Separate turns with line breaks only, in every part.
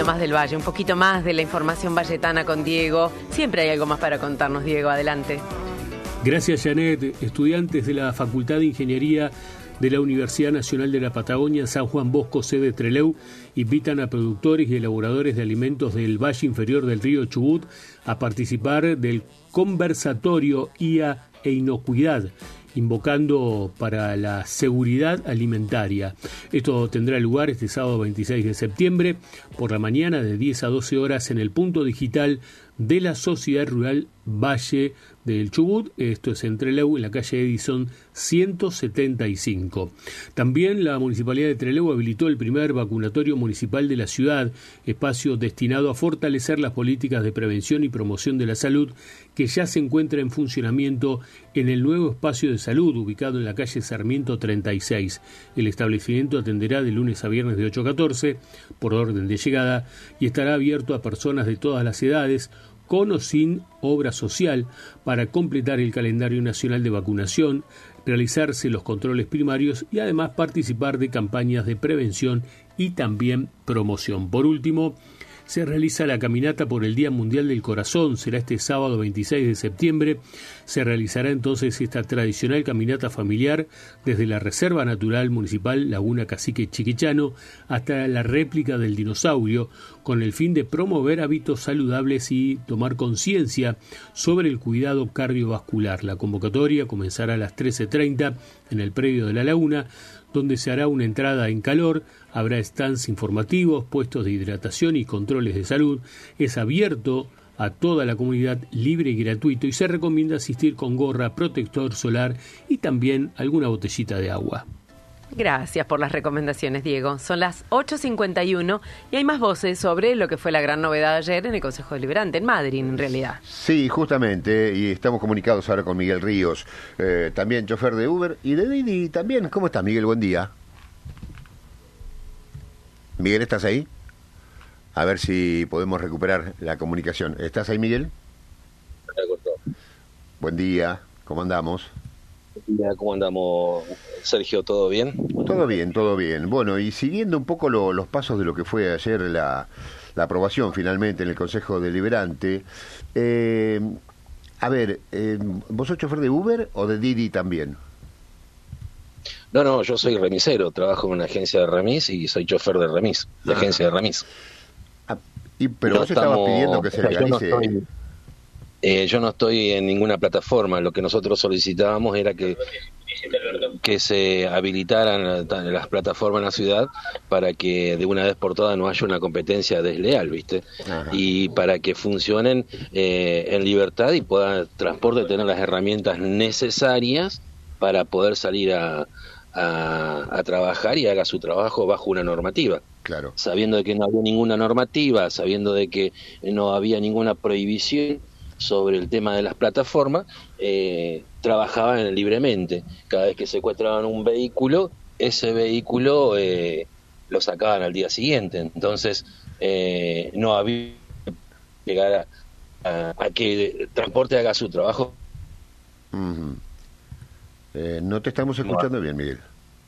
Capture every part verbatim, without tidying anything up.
poquito más del Valle, un poquito más de la información valletana con Diego. Siempre hay algo más para contarnos, Diego, adelante.
Gracias, Janet. Estudiantes de la Facultad de Ingeniería de la Universidad Nacional de la Patagonia, San Juan Bosco, sede Trelew, invitan a productores y elaboradores de alimentos del Valle Inferior del río Chubut a participar del conversatorio I A e Inocuidad, invocando para la seguridad alimentaria. Esto tendrá lugar este sábado veintiséis de septiembre por la mañana de diez a doce horas en el punto digital de la Sociedad Rural Valle del Chubut. Esto es en Trelew, en la calle Edison ciento setenta y cinco. También la Municipalidad de Trelew habilitó el primer vacunatorio municipal de la ciudad, espacio destinado a fortalecer las políticas de prevención y promoción de la salud, que ya se encuentra en funcionamiento en el nuevo espacio de salud ubicado en la calle Sarmiento treinta y seis. El establecimiento atenderá de lunes a viernes de ocho a catorce por orden de llegada y estará abierto a personas de todas las edades, con o sin obra social, para completar el calendario nacional de vacunación, realizarse los controles primarios y además participar de campañas de prevención y también promoción. Por último, se realiza la caminata por el Día Mundial del Corazón. Será este sábado veintiséis de septiembre. Se realizará entonces esta tradicional caminata familiar desde la Reserva Natural Municipal Laguna Cacique Chiquichano hasta la réplica del dinosaurio, con el fin de promover hábitos saludables y tomar conciencia sobre el cuidado cardiovascular. La convocatoria comenzará a las trece treinta en el predio de la Laguna, donde se hará una entrada en calor, habrá stands informativos, puestos de hidratación y controles de salud. Es abierto a toda la comunidad, libre y gratuito, y se recomienda asistir con gorra, protector solar y también alguna botellita de agua.
Gracias por las recomendaciones, Diego. Son las ocho cincuenta y uno y hay más voces sobre lo que fue la gran novedad ayer en el Consejo Deliberante, en Madrid, en realidad.
Sí, justamente, y estamos comunicados ahora con Miguel Ríos, eh, también chofer de Uber y de Didi también. ¿Cómo estás, Miguel? Buen día. Miguel, ¿estás ahí? A ver si podemos recuperar la comunicación. ¿Estás ahí, Miguel? Buen día, ¿cómo andamos?
¿Cómo andamos, Sergio? ¿Todo bien?
Todo bien, todo bien. Bueno, y siguiendo un poco lo, los pasos de lo que fue ayer la, la aprobación finalmente en el Consejo Deliberante, eh, a ver, eh, ¿vos sos chofer de Uber o de Didi también?
No, no, yo soy remisero, trabajo en una agencia de remis y soy chofer de remis, de ah. agencia de remis.
Ah, y, pero no vos estamos, estabas pidiendo que se legalice...
Yo no estoy, eh, yo no estoy en ninguna plataforma, lo que nosotros solicitábamos era que que se habilitaran las plataformas en la ciudad para que de una vez por todas no haya una competencia desleal, ¿viste? Ajá. Y para que funcionen eh, en libertad y pueda el transporte tener las herramientas necesarias para poder salir a, a, a trabajar y haga su trabajo bajo una normativa.
Claro. Sabiendo
de que no había ninguna normativa, sabiendo de que no había ninguna prohibición sobre el tema de las plataformas, eh, trabajaban libremente. Cada vez que secuestraban un vehículo, ese vehículo eh, lo sacaban al día siguiente. Entonces, eh, no había que llegar a, a, a que el transporte haga su trabajo.
Uh-huh. eh, no te estamos escuchando no. bien, Miguel.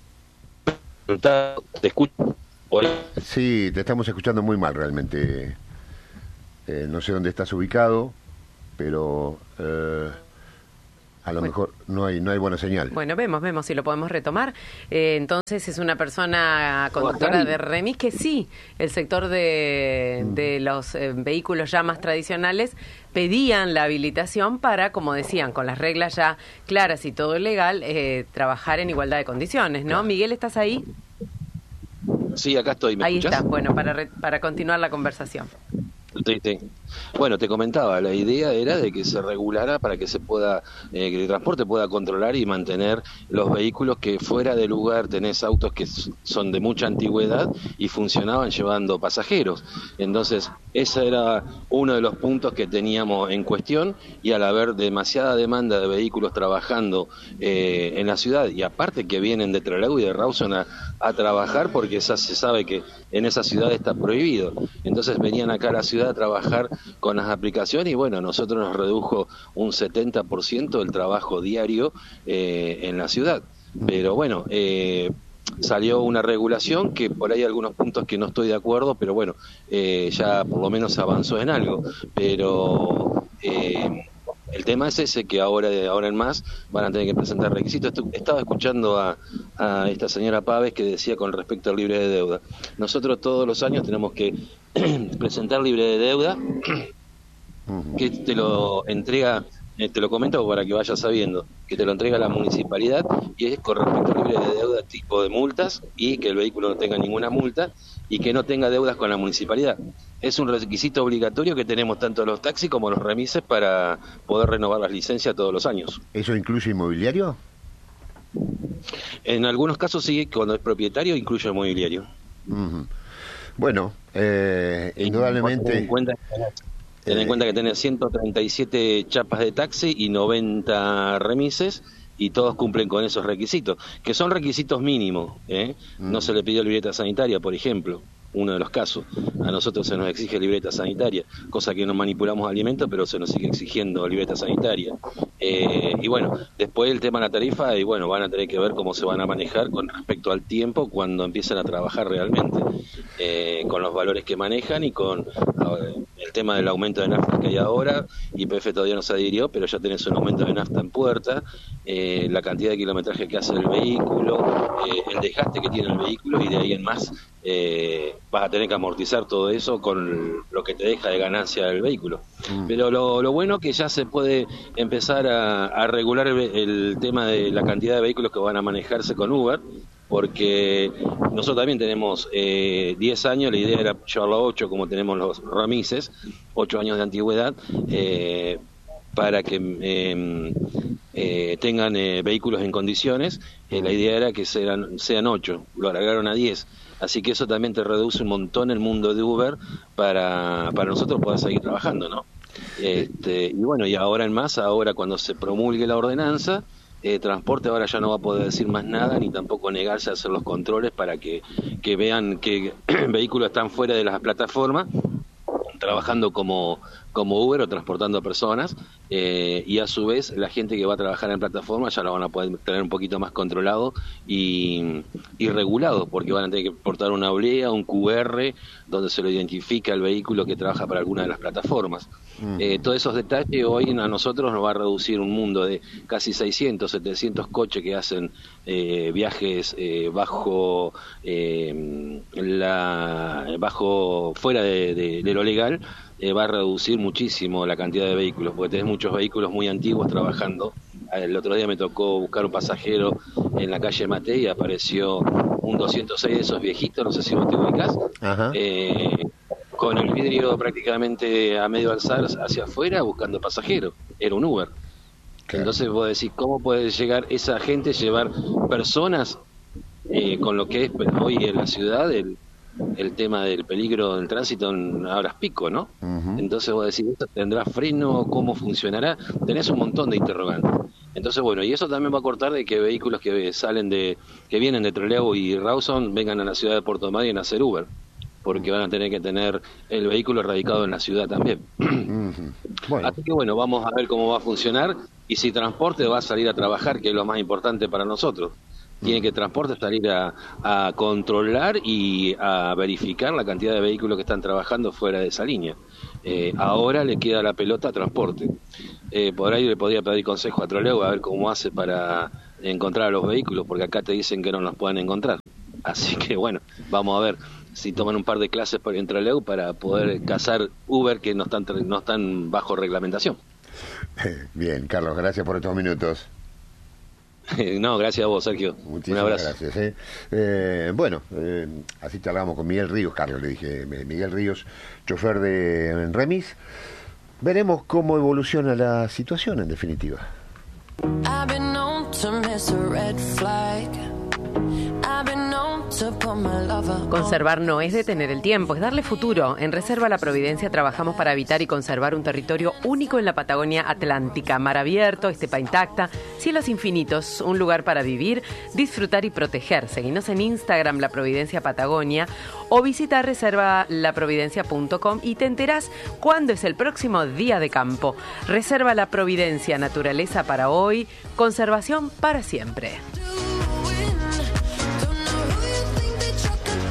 ¿Te escucho?
Sí, te estamos escuchando muy mal realmente. Eh, no sé dónde estás ubicado, pero eh, a lo bueno. mejor no hay no hay buena señal.
Bueno, vemos, vemos si lo podemos retomar. Eh, entonces es una persona conductora de remis que sí, el sector de, mm. de los eh, vehículos ya más tradicionales pedían la habilitación para, como decían, con las reglas ya claras y todo legal, eh, trabajar en igualdad de condiciones, ¿no? Claro. Miguel, ¿estás ahí?
Sí, acá estoy. ¿Me
Ahí
escuchás?
está, bueno, para, re, para continuar la conversación.
Te, te, bueno, te comentaba, la idea era de que se regulara para que se pueda, eh, que el transporte pueda controlar y mantener los vehículos que fuera de lugar tenés autos que son de mucha antigüedad y funcionaban llevando pasajeros. Entonces, ese era uno de los puntos que teníamos en cuestión, y al haber demasiada demanda de vehículos trabajando eh, en la ciudad, y aparte que vienen de Trelew y de Rawson a, a trabajar, porque esa, se sabe que en esa ciudad está prohibido. Entonces venían acá a la ciudad a trabajar con las aplicaciones y bueno, nosotros nos redujo un setenta por ciento del trabajo diario eh, en la ciudad. Pero bueno, eh, salió una regulación que por ahí hay algunos puntos que no estoy de acuerdo, pero bueno, eh, ya por lo menos avanzó en algo. Pero eh, el tema es ese, que ahora de ahora en más van a tener que presentar requisitos. Estaba escuchando a, a esta señora Pávez que decía con respecto al libre de deuda. Nosotros todos los años tenemos que presentar libre de deuda, que te lo entrega, eh, te lo comento para que vayas sabiendo, que te lo entrega la municipalidad, y es con respecto al libre de deuda, tipo de multas, y que el vehículo no tenga ninguna multa y que no tenga deudas con la municipalidad. Es un requisito obligatorio que tenemos tanto los taxis como los remises para poder renovar las licencias todos los años.
¿Eso incluye inmobiliario?
En algunos casos sí, cuando es propietario incluye inmobiliario.
Uh-huh. Bueno, eh, indudablemente...
Ten en cuenta, ten en cuenta que tenés ciento treinta y siete chapas de taxi y noventa remises, y todos cumplen con esos requisitos, que son requisitos mínimos, ¿eh? Uh-huh. No se le pidió libreta sanitaria, por ejemplo. Uno de los casos. A nosotros se nos exige libreta sanitaria, cosa que no manipulamos alimentos, pero se nos sigue exigiendo libreta sanitaria. Eh, y bueno, después el tema de la tarifa, y bueno, van a tener que ver cómo se van a manejar con respecto al tiempo cuando empiezan a trabajar realmente, eh, con los valores que manejan y con eh, el tema del aumento de nafta que hay ahora. Y P F todavía no se adhirió, pero ya tenés un aumento de nafta en puerta, eh, la cantidad de kilometraje que hace el vehículo, eh, el desgaste que tiene el vehículo, y de ahí en más eh, vas a tener que amortizar todo eso con lo que te deja de ganancia el vehículo. Mm. Pero lo, lo bueno que ya se puede empezar a, a regular el, el tema de la cantidad de vehículos que van a manejarse con Uber, porque nosotros también tenemos eh, diez años, la idea era llevarlo a ocho, como tenemos los remises, ocho años de antigüedad, eh, para que eh, eh, tengan eh, vehículos en condiciones. Eh, la idea era que sean, sean ocho, lo alargaron a diez. Así que eso también te reduce un montón el mundo de Uber para, para nosotros poder seguir trabajando, ¿no? Este, y bueno, y ahora en más, ahora cuando se promulgue la ordenanza, eh, Transporte ahora ya no va a poder decir más nada, ni tampoco negarse a hacer los controles para que, que vean que vehículos están fuera de las plataformas, trabajando como, como Uber o transportando a personas, eh, y a su vez la gente que va a trabajar en plataforma ya lo van a poder tener un poquito más controlado y, y regulado, porque van a tener que portar una oblea, un Q R, donde se lo identifica el vehículo que trabaja para alguna de las plataformas. Mm. Eh, todos esos detalles hoy a nosotros nos va a reducir un mundo de casi seiscientos, setecientos coches que hacen eh, viajes eh, bajo, eh, la, bajo fuera de, de, de lo legal. Eh, va a reducir muchísimo la cantidad de vehículos, porque tenés muchos vehículos muy antiguos trabajando. El otro día me tocó buscar un pasajero en la calle Mate y apareció un doscientos seis de esos viejitos, no sé si vos te ubicás, eh, con el vidrio prácticamente a medio alzar hacia afuera buscando pasajeros. Era un Uber. Claro. Entonces vos decís, ¿cómo puede llegar esa gente, llevar personas eh, con lo que es hoy en la ciudad el el tema del peligro del tránsito en horas pico, ¿no? Uh-huh. Entonces vos decís, ¿esto tendrá freno? ¿Cómo funcionará? Tenés un montón de interrogantes. Entonces, bueno, y eso también va a cortar de que vehículos que salen de, que vienen de Trelew y Rawson vengan a la ciudad de Puerto Madryn a hacer Uber, porque van a tener que tener el vehículo radicado en la ciudad también. Uh-huh. Bueno. Así que bueno, vamos a ver cómo va a funcionar y si Transporte va a salir a trabajar, que es lo más importante para nosotros. Tiene que Transporte salir a, a controlar y a verificar la cantidad de vehículos que están trabajando fuera de esa línea. Eh, ahora le queda la pelota a Transporte. Eh, por ahí le podría pedir consejo a Trelew a ver cómo hace para encontrar a los vehículos, porque acá te dicen que no los pueden encontrar. Así que bueno, vamos a ver si toman un par de clases por en Trelew para poder cazar Uber que no están, no están bajo reglamentación.
Bien, Carlos, gracias por estos minutos.
No, gracias a vos, Sergio.
Muchísimas un abrazo. Gracias. ¿eh? Eh, bueno, eh, así charlamos con Miguel Ríos, Carlos, le dije, Miguel Ríos, chofer de Remis. Veremos cómo evoluciona la situación, en definitiva. I've been known to miss a red flag.
Conservar no es detener el tiempo, es darle futuro. En Reserva La Providencia trabajamos para habitar y conservar un territorio único en la Patagonia Atlántica. Mar abierto, estepa intacta, cielos infinitos, un lugar para vivir, disfrutar y proteger. Seguinos en Instagram La Providencia Patagonia o visita reserva la providencia punto com y te enterás cuándo es el próximo día de campo. Reserva La Providencia, naturaleza para hoy, conservación para siempre.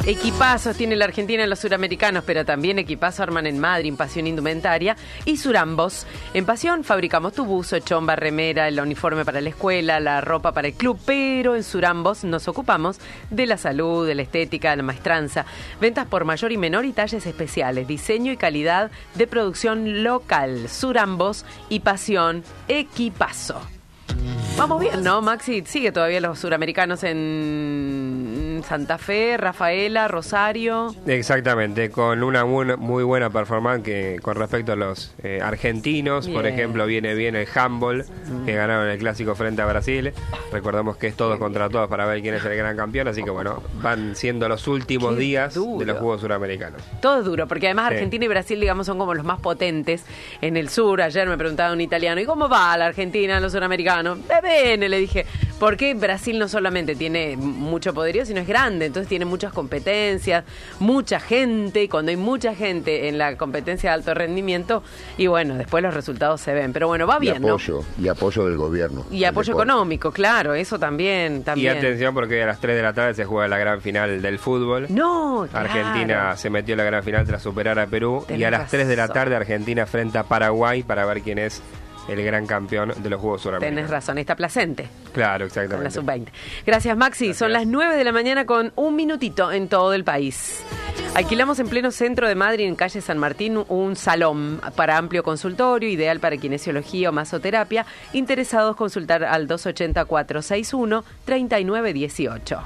Equipazos tiene la Argentina en los suramericanos, pero también equipazos arman en Madrid, en Pasión Indumentaria y Surambos. En Pasión fabricamos tu buzo, chomba, remera, el uniforme para la escuela, la ropa para el club, pero en Surambos nos ocupamos de la salud, de la estética, de la maestranza. Ventas por mayor y menor y talles especiales, diseño y calidad de producción local. Surambos y Pasión, equipazo. Vamos bien, ¿no, Maxi? Sigue todavía los suramericanos en Santa Fe, Rafaela, Rosario.
Exactamente, con una buena, muy buena performance que, con respecto a los eh, argentinos. Bien. Por ejemplo, viene bien el handball, mm. que ganaron el clásico frente a Brasil. Recordemos que es todos contra todos para ver quién es el gran campeón, así que bueno, van siendo los últimos Qué días duro. de los Juegos Suramericanos. Todo es duro, porque además Argentina sí. y Brasil, digamos, son como los más potentes en el sur. Ayer me preguntaba un italiano, ¿y cómo va la Argentina, los suramericanos? Bien, le dije, porque Brasil no solamente tiene mucho poderío, sino es grande, entonces tiene muchas competencias, mucha gente, y cuando hay mucha gente en la competencia de alto rendimiento, y bueno, después los resultados se ven, pero bueno, va bien,
y apoyo,
¿no?
Y apoyo del gobierno.
Y apoyo deporte. económico, claro, eso también, también.
Y atención, porque a las tres de la tarde se juega la gran final del fútbol.
No, claro.
Argentina se metió en la gran final tras superar a Perú, Tenés y a las razón. tres de la tarde Argentina frente a Paraguay para ver quién es el gran campeón de los Juegos Suramericanos.
Tenés razón, está Placente.
Claro, exactamente.
Con la sub veinte. Gracias, Maxi. Gracias. Son las nueve de la mañana con un minutito en todo el país. Alquilamos en pleno centro de Madrid, en calle San Martín, un salón para amplio consultorio, ideal para kinesiología o masoterapia. Interesados, consultar al dos ochenta, cuatrocientos sesenta y uno, treinta y nueve dieciocho.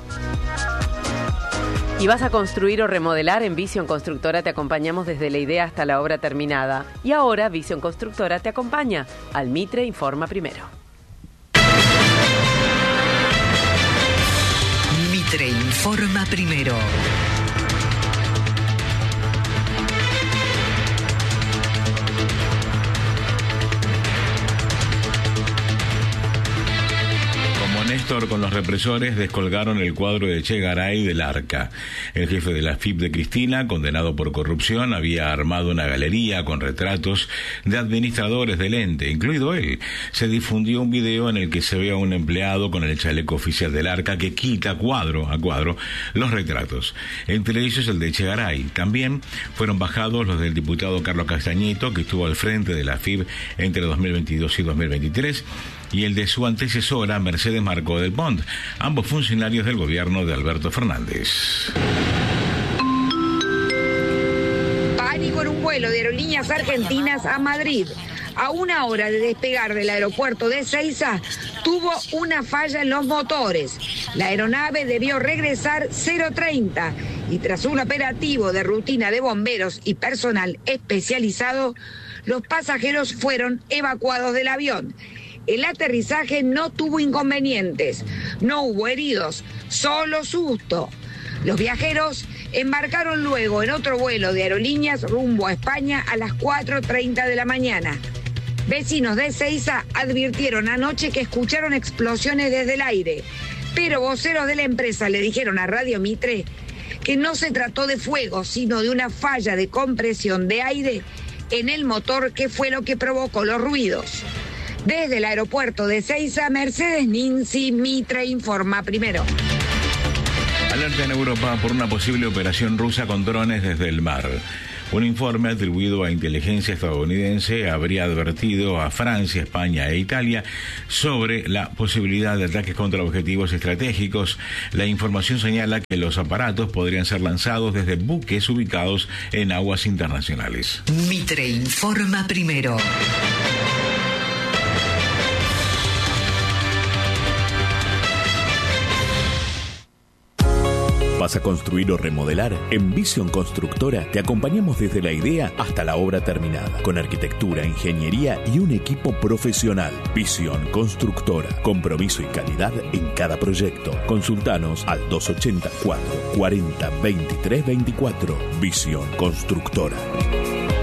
¿Y vas a construir o remodelar? En Visión Constructora te acompañamos desde la idea hasta la obra terminada. Y ahora Visión Constructora te acompaña. Al Mitre informa primero.
Mitre informa primero.
Néstor con los represores descolgaron el cuadro de Che Garay del Arca. El jefe de la F I P de Cristina, condenado por corrupción, había armado una galería con retratos de administradores del ente, incluido él. Se difundió un video en el que se ve a un empleado con el chaleco oficial del Arca que quita cuadro a cuadro los retratos, entre ellos el de Che Garay. También fueron bajados los del diputado Carlos Castañeto, que estuvo al frente de la F I P entre dos mil veintidós y dos mil veintitrés, y el de su antecesora, Mercedes Marcó del Pont, ambos funcionarios del gobierno de Alberto Fernández.
Pánico en un vuelo de Aerolíneas Argentinas a Madrid. A una hora de despegar del aeropuerto de Ezeiza, tuvo una falla en los motores. La aeronave debió regresar cero treinta y tras un operativo de rutina de bomberos y personal especializado, los pasajeros fueron evacuados del avión. El aterrizaje no tuvo inconvenientes, no hubo heridos, solo susto. Los viajeros embarcaron luego en otro vuelo de aerolíneas rumbo a España a las cuatro treinta de la mañana. Vecinos de Ezeiza advirtieron anoche que escucharon explosiones desde el aire, pero voceros de la empresa le dijeron a Radio Mitre que no se trató de fuego, sino de una falla de compresión de aire en el motor, que fue lo que provocó los ruidos. Desde el aeropuerto de Ezeiza, Mercedes Ninzi, Mitre informa primero.
Alerta en Europa por una posible operación rusa con drones desde el mar. Un informe atribuido a inteligencia estadounidense habría advertido a Francia, España e Italia sobre la posibilidad de ataques contra objetivos estratégicos. La información señala que los aparatos podrían ser lanzados desde buques ubicados en aguas internacionales.
Mitre informa primero.
¿Vas a construir o remodelar? En Visión Constructora te acompañamos desde la idea hasta la obra terminada, con arquitectura, ingeniería y un equipo profesional. Visión Constructora, compromiso y calidad en cada proyecto. Consultanos al dos ochenta, cuatro cuarenta, veintitrés veinticuatro. Visión Constructora.